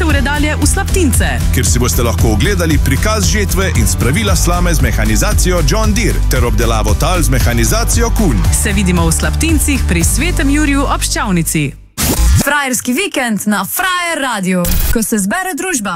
ure dalje v Slaptince, kjer si boste lahko ogledali prikaz žetve in spravila slame z mehanizacijo John Deere ter obdelavo tal z mehanizacijo Kuhn. Se vidimo v Slaptincih pri Svetem Juriju ob Ščavnici. Frajerski vikend na Frajer Radio, ko se zbere družba.